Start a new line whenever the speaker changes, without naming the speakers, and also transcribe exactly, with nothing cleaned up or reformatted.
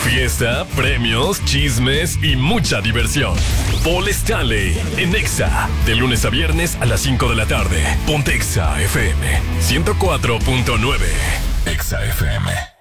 Fiesta, premios, chismes y mucha diversión. Paul Stanley en Exa, de lunes a viernes a las cinco de la tarde. Ponte Exa F M ciento cuatro punto nueve. Exa F M.